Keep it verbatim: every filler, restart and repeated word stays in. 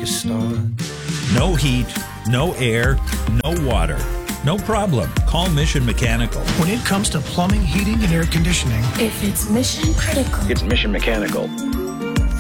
a start. No heat, no air, no water. No problem. Call Mission Mechanical. When it comes to plumbing, heating, and air conditioning, if it's mission critical, it's Mission Mechanical.